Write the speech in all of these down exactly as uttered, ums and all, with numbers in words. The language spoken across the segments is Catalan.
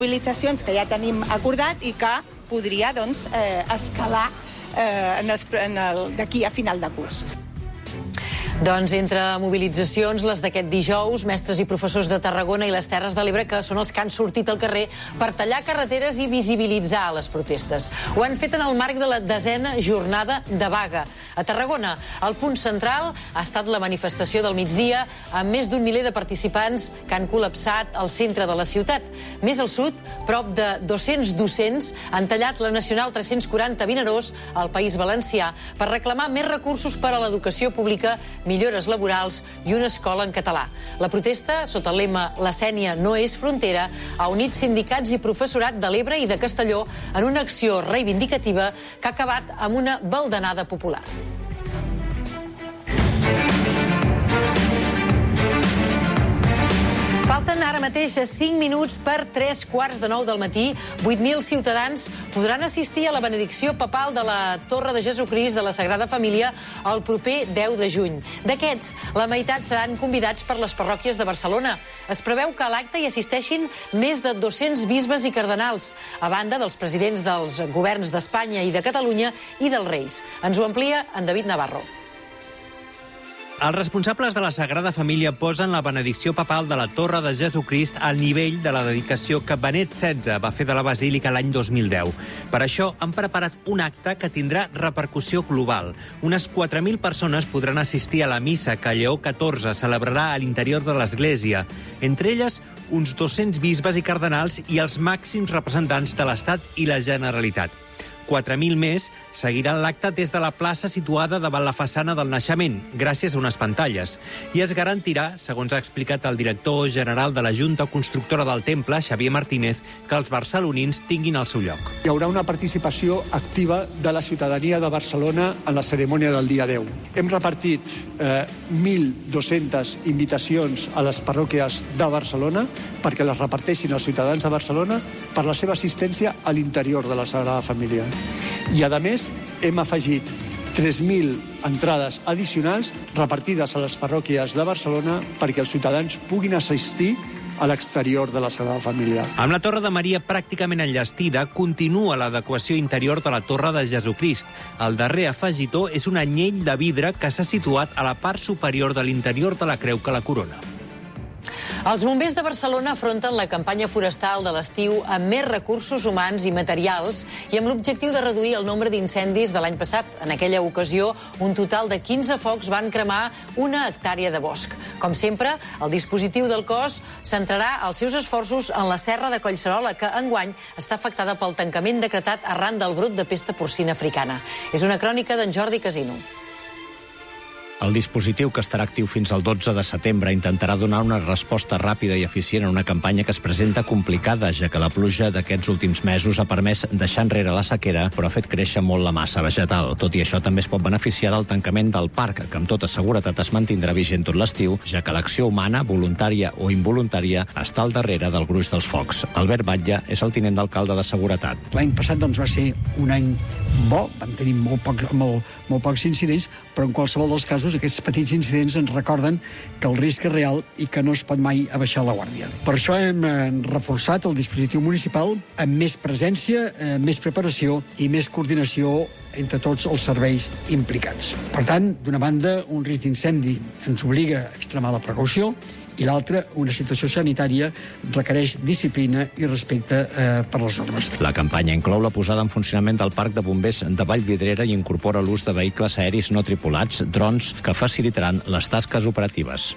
mobilitzacions que ja tenim acordat i que podria doncs, eh, escalar eh, en els, en el, d'aquí a final de curs. Doncs entre mobilitzacions, les d'aquest dijous, mestres i professors de Tarragona i les Terres de l'Ebre, que són els que han sortit al carrer per tallar carreteres i visibilitzar les protestes. Ho han fet en el marc de la desena jornada de vaga. A Tarragona, el punt central ha estat la manifestació del migdia amb més d'un miler de participants que han col·lapsat al centre de la ciutat. Més al sud, prop de dos-cents docents han tallat la Nacional tres-cents quaranta Vinaròs al País Valencià per reclamar més recursos per a l'educació pública, millores laborals i una escola en català. La protesta, sota el lema La Sénia no és frontera, ha unit sindicats i professorat de l'Ebre i de Castelló en una acció reivindicativa que ha acabat amb una baldanada popular. Falten ara mateix cinc minuts per tres quarts de nou del matí. vuit mil ciutadans podran assistir a la benedicció papal de la Torre de Jesucrist de la Sagrada Família el proper deu de juny. D'aquests, la meitat seran convidats per les parròquies de Barcelona. Es preveu que a l'acte hi assisteixin més de dos-cents bisbes i cardenals, a banda dels presidents dels governs d'Espanya i de Catalunya i dels Reis. Ens ho amplia en David Navarro. Els responsables de la Sagrada Família posen la benedicció papal de la Torre de Jesucrist al nivell de la dedicació que Benet setze va fer de la Basílica l'any dos mil deu. Per això han preparat un acte que tindrà repercussió global. Unes quatre mil persones podran assistir a la missa que Lleó catorze celebrarà a l'interior de l'Església. Entre elles, uns dos-cents bisbes i cardenals i els màxims representants de l'Estat i la Generalitat. quatre mil més seguiran l'acte des de la plaça situada davant la façana del naixement, gràcies a unes pantalles. I es garantirà, segons ha explicat el director general de la Junta Constructora del Temple, Xavier Martínez, que els barcelonins tinguin el seu lloc. Hi haurà una participació activa de la ciutadania de Barcelona en la cerimònia del dia deu. Hem repartit eh, mil dos-centes invitacions a les parròquies de Barcelona perquè les reparteixin els ciutadans de Barcelona per la seva assistència a l'interior de la Sagrada Família. I, a més, hem afegit tres mil entrades addicionals repartides a les parròquies de Barcelona perquè els ciutadans puguin assistir a l'exterior de la Sagrada Família. Amb la Torre de Maria pràcticament enllestida, continua l'adequació interior de la Torre de Jesucrist. El darrer afegitó és un anyell de vidre que s'ha situat a la part superior de l'interior de la creu que la corona. Els bombers de Barcelona afronten la campanya forestal de l'estiu amb més recursos humans i materials i amb l'objectiu de reduir el nombre d'incendis de l'any passat. En aquella ocasió, un total de quinze focs van cremar una hectàrea de bosc. Com sempre, el dispositiu del cos centrarà els seus esforços en la serra de Collserola, que enguany està afectada pel tancament decretat arran del brot de pesta porcina africana. És una crònica d'en Jordi Casino. El dispositiu, que estarà actiu fins al dotze de setembre, intentarà donar una resposta ràpida i eficient a una campanya que es presenta complicada, ja que la pluja d'aquests últims mesos ha permès deixar enrere la sequera, però ha fet créixer molt la massa vegetal. Tot i això, també es pot beneficiar del tancament del parc, que amb tota seguretat es mantindrà vigent tot l'estiu, ja que l'acció humana, voluntària o involuntària, està al darrere del gruix dels focs. Albert Batlle és el tinent d'alcalde de Seguretat. L'any passat doncs, va ser un any bo, vam tenir molt, poc, molt, molt pocs incidents, però en qualsevol dels casos aquests petits incidents ens recorden que el risc és real i que no es pot mai abaixar la guàrdia. Per això hem reforçat el dispositiu municipal amb més presència, més preparació i més coordinació entre tots els serveis implicats. Per tant, d'una banda, un risc d'incendi ens obliga a extremar la precaució i l'altra, una situació sanitària, requereix disciplina i respecte eh, per les normes. La campanya inclou la posada en funcionament del Parc de Bombers de Vallvidrera i incorpora l'ús de vehicles aeris no tripulats, drons, que facilitaran les tasques operatives.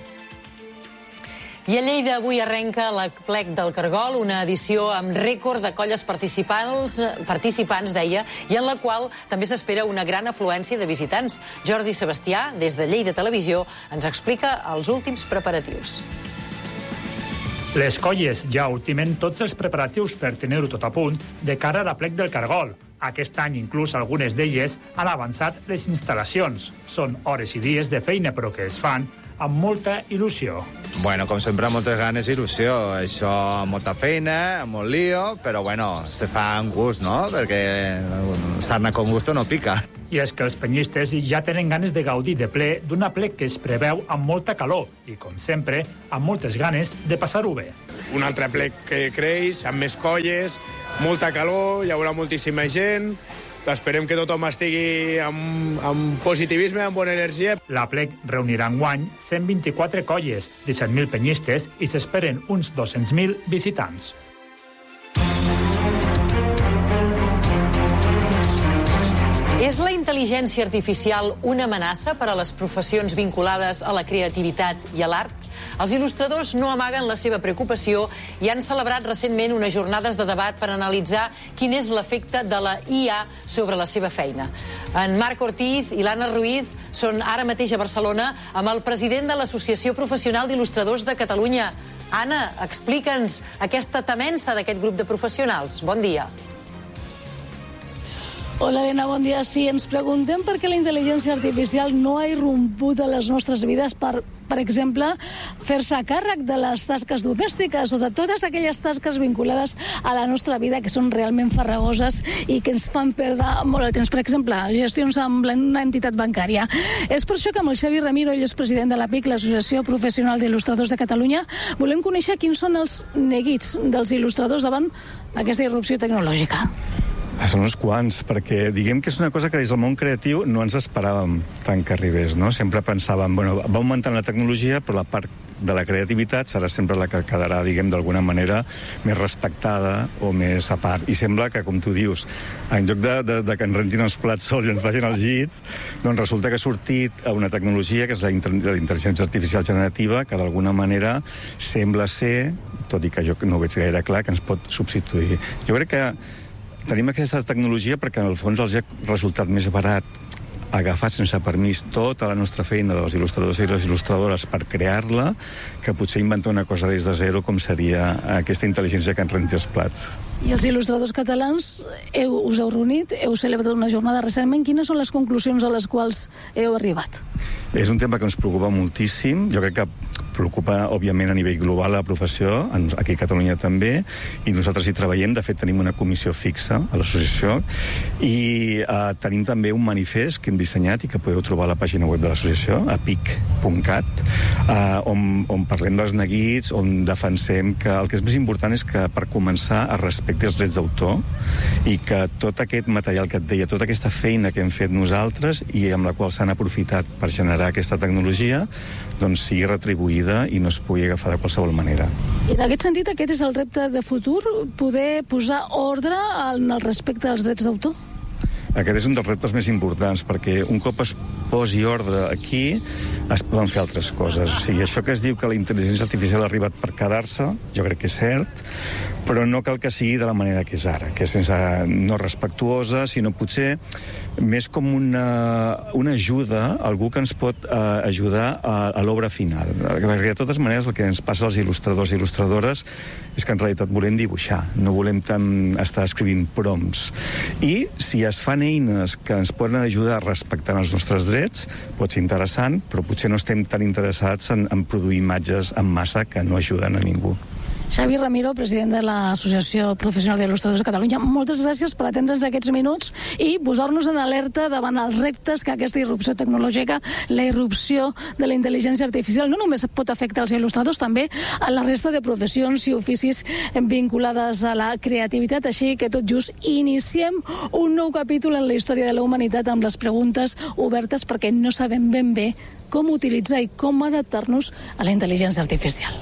I a Lleida avui arrenca la Plec del Cargol, una edició amb rècord de colles participants, participants, deia, i en la qual també s'espera una gran afluència de visitants. Jordi Sebastià, des de Lleida Televisió, ens explica els últims preparatius. Les colles ja ultimen tots els preparatius per tenir-ho tot a punt de cara a la Plec del Cargol. Aquest any, inclús algunes d'elles han avançat les instal·lacions. Són hores i dies de feina, però que es fan amb molta il·lusió. Bueno, com sempre, moltes ganes i il·lusió. Això, molta feina, molt lío, però bueno, se fa amb gust, no? Perquè sarna con gusto no pica. I és que els penyistes ja tenen ganes de gaudir de ple d'un aplec que es preveu amb molta calor i, com sempre, amb moltes ganes de passar-ho bé. Un altre aplec que creix, amb més colles, molta calor, hi haurà moltíssima gent. Esperem que tothom estigui amb, amb positivisme, amb bona energia. L'aplec reunirà enguany cent vint-i-quatre colles, disset mil penyistes i s'esperen uns dos-cents mil visitants. És la intel·ligència artificial una amenaça per a les professions vinculades a la creativitat i a l'art? Els il·lustradors no amaguen la seva preocupació i han celebrat recentment unes jornades de debat per analitzar quin és l'efecte de la I A sobre la seva feina. En Marc Ortiz i l'Anna Ruiz són ara mateix a Barcelona amb el president de l'Associació Professional d'Il·lustradors de Catalunya. Anna, explica'ns aquesta temença d'aquest grup de professionals. Bon dia. Hola, Elena, bon dia. Sí, ens preguntem per què la intel·ligència artificial no ha irromput a les nostres vides per, per exemple, fer-se càrrec de les tasques domèstiques o de totes aquelles tasques vinculades a la nostra vida que són realment farragoses i que ens fan perdre molt el temps. Per exemple, gestions amb una entitat bancària. És per això que amb el Xavi Ramiro, ell és president de l'A P I C, l'Associació Professional d'Il·lustradors de Catalunya, volem conèixer quins són els neguits dels il·lustradors davant aquesta irrupció tecnològica. Són uns quants, perquè diguem que és una cosa que des del món creatiu no ens esperàvem tant que arribés, no? Sempre pensàvem, bueno, va augmentant la tecnologia, però la part de la creativitat serà sempre la que quedarà, diguem, d'alguna manera més respectada o més a part. I sembla que, com tu dius, en lloc de, de, de que ens rentin els plats sols i ens facin els llits, doncs resulta que ha sortit una tecnologia, que és la intel·ligència artificial generativa, que d'alguna manera sembla ser, tot i que jo no ho veig gaire clar, que ens pot substituir. Jo crec que tenim aquesta tecnologia perquè, en el fons, els ha resultat més barat agafar sense permís tota la nostra feina dels il·lustradors i les il·lustradores per crear-la, que potser inventar una cosa des de zero com seria aquesta intel·ligència que ens renti els plats. I els il·lustradors catalans heu, us heu reunit, heu celebrat una jornada recentment. Quines són les conclusions a les quals heu arribat? És un tema que ens preocupa moltíssim. Jo crec que preocupa, òbviament, a nivell global la professió, aquí a Catalunya també, i nosaltres hi treballem. De fet, tenim una comissió fixa a l'associació i eh, tenim també un manifest que hem dissenyat i que podeu trobar a la pàgina web de l'associació, a pic punt cat, eh, on, on parlem dels neguits, on defensem que el que és més important és que, per començar, es respecti els drets d'autor i que tot aquest material que et deia, tota aquesta feina que hem fet nosaltres i amb la qual s'han aprofitat per generar aquesta tecnologia, doncs sigui retribuïda i no es pugui agafar de qualsevol manera. I en aquest sentit, aquest és el repte de futur, poder posar ordre en el respecte als drets d'autor? Aquest és un dels reptes més importants, perquè un cop es posi ordre aquí, es poden fer altres coses. O sigui, això que es diu que la intel·ligència artificial ha arribat per quedar-se, jo crec que és cert, però no cal que sigui de la manera que és ara, que és sense, no respectuosa, sinó potser més com una, una ajuda, algú que ens pot eh, ajudar a, a l'obra final. Perquè de totes maneres el que ens passa als il·lustradors i il·lustradores és que en realitat volem dibuixar, no volem tant estar escrivint prompts. I si es fan eines que ens poden ajudar a respectar els nostres drets, pot ser interessant, però potser no estem tan interessats en, en produir imatges en massa que no ajuden a ningú. Xavi Ramiro, president de l'Associació Professional d'Il·lustradors de Catalunya, moltes gràcies per atendre'ns aquests minuts i posar-nos en alerta davant els reptes que aquesta irrupció tecnològica, la irrupció de la intel·ligència artificial, no només pot afectar els il·lustradors, també a la resta de professions i oficis vinculades a la creativitat. Així que tot just iniciem un nou capítol en la història de la humanitat amb les preguntes obertes perquè no sabem ben bé com utilitzar i com adaptar-nos a la intel·ligència artificial.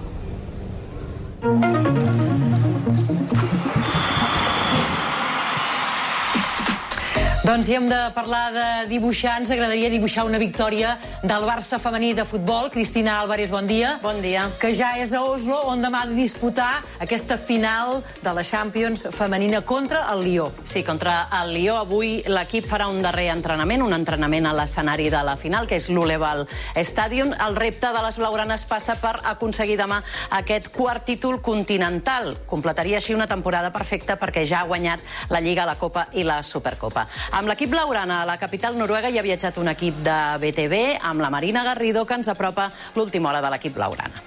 Doncs si hem de parlar de dibuixar, ens agradaria dibuixar una victòria del Barça femení de futbol. Cristina Álvarez, bon dia. Bon dia. Que ja és a Oslo, on demà ha de disputar aquesta final de la Champions femenina contra el Lió. Sí, contra el Lió. Avui l'equip farà un darrer entrenament, un entrenament a l'escenari de la final, que és l'Uleval Stadium. El repte de les blaugranes passa per aconseguir demà aquest quart títol continental. Completaria així una temporada perfecta perquè ja ha guanyat la Lliga, la Copa i la Supercopa. A Amb l'equip blaugrana a la capital noruega hi ha viatjat un equip de B T V amb la Marina Garrido, que ens apropa l'última hora de l'equip blaugrana.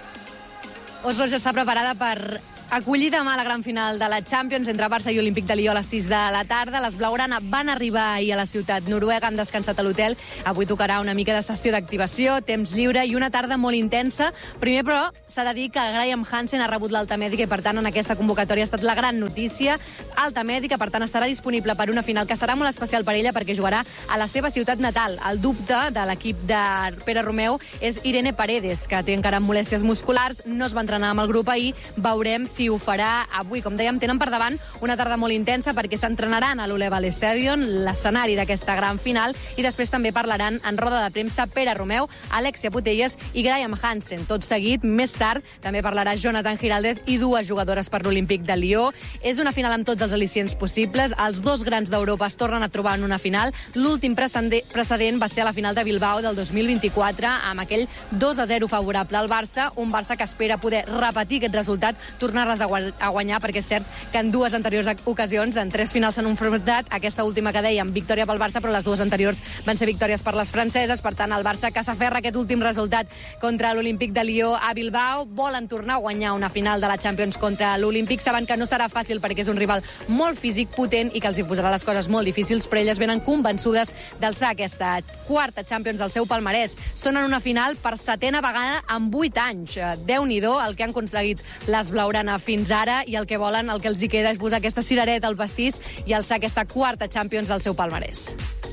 Oslo ja està preparada per acollir demà la gran final de la Champions entre Barça i Olímpic de Lió a les sis de la tarda. Les blaugrana van arribar ahir a la ciutat noruega, han descansat a l'hotel. Avui tocarà una mica de sessió d'activació, temps lliure i una tarda molt intensa. Primer, però, s'ha de dir que Graham Hansen ha rebut l'alta mèdica i, per tant, en aquesta convocatòria ha estat la gran notícia. Alta mèdica, per tant, estarà disponible per una final que serà molt especial per ella perquè jugarà a la seva ciutat natal. El dubte de l'equip de Pere Romeu és Irene Paredes, que té encara molèsties musculars, no es va entrenar amb el grup ahir. Veurem si ho farà avui. Com dèiem, tenen per davant una tarda molt intensa perquè s'entrenaran a l'Oleval Stadion, l'escenari d'aquesta gran final, i després també parlaran en roda de premsa Pere Romeu, Alexia Putellas i Graham Hansen. Tot seguit, més tard, també parlarà Jonathan Giraldez i dues jugadores per l'Olímpic de Lió. És una final amb tots els al·licients possibles. Els dos grans d'Europa es tornen a trobar en una final. L'últim precedent va ser a la final de Bilbao del dos mil vint-i-quatre, amb aquell dos a zero favorable al Barça, un Barça que espera poder repetir aquest resultat, tornar a guanyar, perquè és cert que en dues anteriors ocasions, en tres finals s'han enfrontat, aquesta última que dèiem, victòria pel Barça, però les dues anteriors van ser victòries per les franceses. Per tant, el Barça, que s'aferra aquest últim resultat contra l'Olímpic de Lió a Bilbao, volen tornar a guanyar una final de la Champions contra l'Olímpic. Saben que no serà fàcil perquè és un rival molt físic, potent, i que els hi posarà les coses molt difícils, però elles venen convençudes d'alçar aquesta quarta Champions del seu palmarès. Són en una final per setena vegada en vuit anys. Déu-n'hi-do el que han aconseguit les blaugrana fins ara, i el que volen, el que els hi queda, és posar aquesta cirereta al pastís i alçar aquesta quarta Champions del seu palmarès.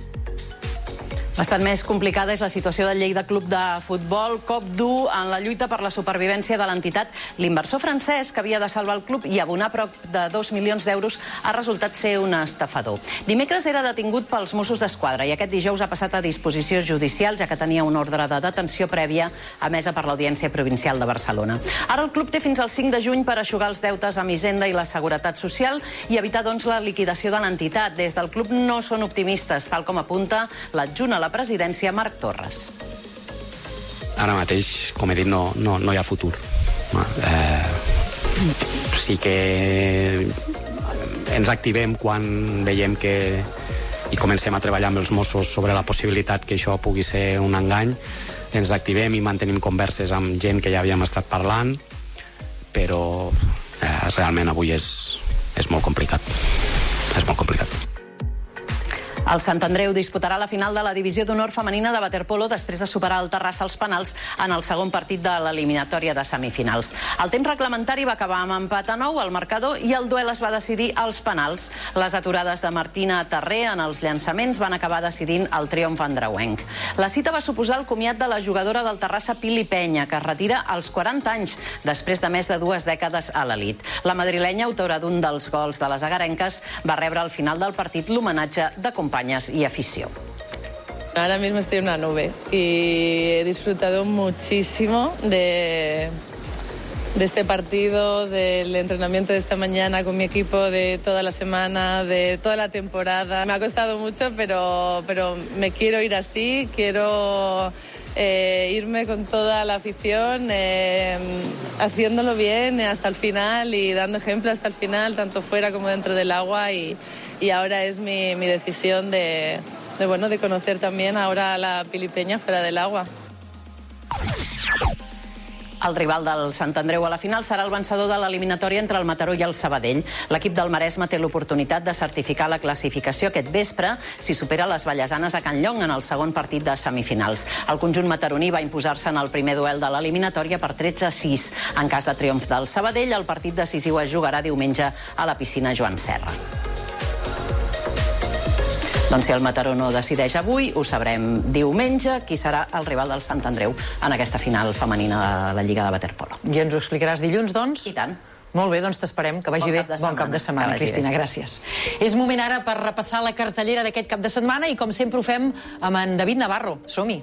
Bastant més complicada és la situació del Lleida Club de Futbol. Cop dur en la lluita per la supervivència de l'entitat. L'inversor francès, que havia de salvar el club i abonar prop de dos milions d'euros, ha resultat ser un estafador. Dimecres era detingut pels Mossos d'Esquadra i aquest dijous ha passat a disposició judicial, ja que tenia una ordre de detenció prèvia emesa per l'Audiència Provincial de Barcelona. Ara el club té fins al cinc de juny per eixugar els deutes amb Hisenda i la Seguretat Social i evitar, doncs, la liquidació de l'entitat. Des del club no són optimistes, tal com apunta l'adjunt a la presidència, Marc Torres. Ara mateix, com he dit, no, no, no hi ha futur. Eh, sí que ens activem quan veiem que i comencem a treballar amb els Mossos sobre la possibilitat que això pugui ser un engany. Ens activem i mantenim converses amb gent que ja havíem estat parlant, però eh, realment avui és, és molt complicat. És molt complicat. El Sant Andreu disputarà la final de la divisió d'honor femenina de waterpolo després de superar el Terrassa als penals en el segon partit de l'eliminatòria de semifinals. El temps reglamentari va acabar amb empat a nou al marcador i el duel es va decidir als penals. Les aturades de Martina Terré en els llançaments van acabar decidint el triomf andreuenc. La cita va suposar el comiat de la jugadora del Terrassa, Pili Penya, que es retira als quaranta anys, després de més de dues dècades a l'elit. La madrilenya, autora d'un dels gols de les agarenques, va rebre al final del partit l'homenatge de companyes y afición. Ahora mismo estoy en una nube y he disfrutado muchísimo de, de este partido, del entrenamiento de esta mañana con mi equipo, de toda la semana, de toda la temporada. Me ha costado mucho, pero, pero me quiero ir así, quiero eh, irme con toda la afición, eh, haciéndolo bien hasta el final y dando ejemplo hasta el final, tanto fuera como dentro del agua, y y ahora es mi, mi decisión de, de, bueno, de conocer también ahora a la Pili Penya fuera del agua. El rival del Sant Andreu a la final serà el vencedor de l'eliminatòria entre el Mataró i el Sabadell. L'equip del Maresme té l'oportunitat de certificar la classificació aquest vespre si supera les ballesanes a Can Llong en el segon partit de semifinals. El conjunt mataroní va imposar-se en el primer duel de l'eliminatòria per tretze a sis. En cas de triomf del Sabadell, el partit decisiu es jugarà diumenge a la piscina Joan Serra. Doncs si el Mataró no decideix avui, ho sabrem diumenge qui serà el rival del Sant Andreu en aquesta final femenina de la Lliga de Waterpolo. I ens ho explicaràs dilluns, doncs? I tant. Molt bé, doncs t'esperem, que vagi bé. Bon cap de setmana, Cristina, gràcies. És moment ara per repassar la cartellera d'aquest cap de setmana i com sempre ho fem amb en David Navarro. Som-hi.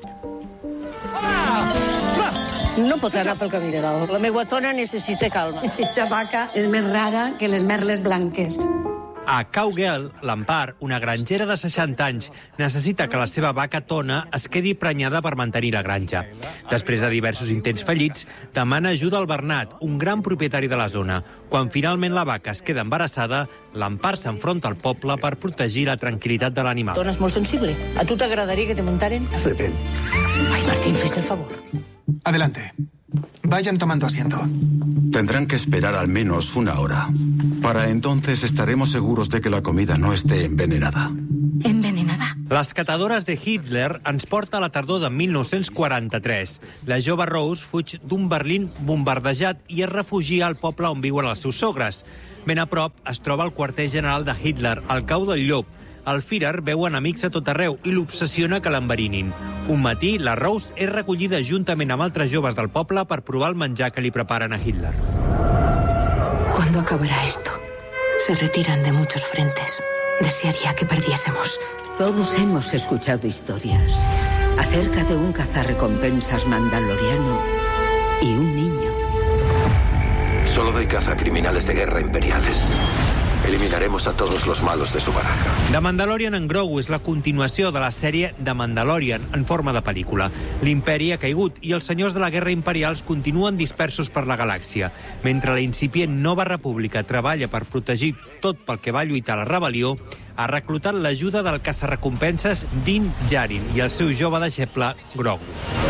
No pots anar pel camí de dalt. La meva tona necessita calma. Aquesta vaca és més rara que les merles blanques. A Cowgirl, l'Empar, una grangera de seixanta anys, necessita que la seva vaca Tona es quedi prenyada per mantenir la granja. Després de diversos intents fallits, demana ajuda al Bernat, un gran propietari de la zona. Quan finalment la vaca es queda embarassada, l'Empar s'enfronta al poble per protegir la tranquil·litat de l'animal. Tona és molt sensible. A tu t'agradaria que te muntaren? Depèn. Ai, Martín, fes el favor. Adelante. Vayan tomando asiento. Tendrán que esperar al menos una hora. Para entonces estaremos seguros de que la comida no esté envenenada. Envenenada? Les catadores de Hitler ens porta a la tardor de mil nou-cents quaranta-tres. La jove Rose fuig d'un Berlín bombardejat i es refugia al poble on viuen els seus sogres. Ben a prop es troba el quarter general de Hitler, al cau del Llop. El Führer veu enemics a tot arreu i l'obsessiona que l'enverinin. Un matí, la Rose és recollida juntament amb altres joves del poble per provar el menjar que li preparen a Hitler. ¿Cuándo acabará esto? Se retiran de muchos frentes. Desearía que perdiésemos. Todos hemos escuchado historias acerca de un cazarrecompensas mandaloriano y un niño. Solo doy caza a criminales de guerra imperiales. Eliminaremos a todos los malos de su baraja. The Mandalorian en Grogu és la continuació de la sèrie The Mandalorian en forma de pel·lícula. L'imperi ha caigut i els senyors de la guerra imperials continuen dispersos per la galàxia. Mentre la incipient Nova República treballa per protegir tot pel que va lluitar la rebel·lió, ha reclutat l'ajuda del caçarrecompenses Din Djarin i el seu jove deixeble Grogu.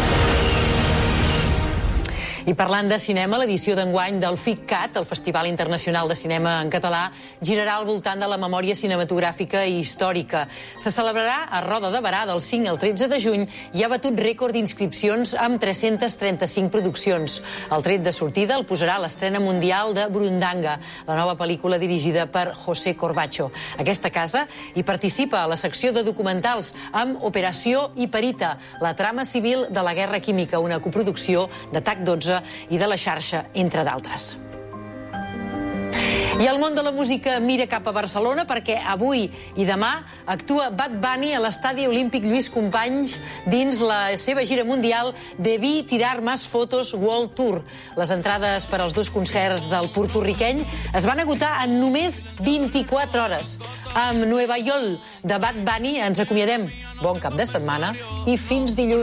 I parlant de cinema, l'edició d'enguany del FICCAT, el Festival Internacional de Cinema en Català, girarà al voltant de la memòria cinematogràfica i històrica. Se celebrarà a Roda de Berà del cinc al tretze de juny i ha batut rècord d'inscripcions amb tres-centes trenta-cinc produccions. El tret de sortida el posarà l'estrena mundial de Burundanga, la nova pel·lícula dirigida per José Corbacho. Aquesta casa hi participa a la secció de documentals amb Operació Hiperita, la trama civil de la guerra química, una coproducció de T A C dotze i de la xarxa, entre d'altres. I el món de la música mira cap a Barcelona perquè avui i demà actua Bad Bunny a l'Estadi Olímpic Lluís Companys dins la seva gira mundial Debí Tirar Más Fotos World Tour. Les entrades per als dos concerts del porto-riqueny es van agotar en només vint-i-quatre hores. Amb Nueva York de Bad Bunny ens acomiadem. Bon cap de setmana i fins dilluns.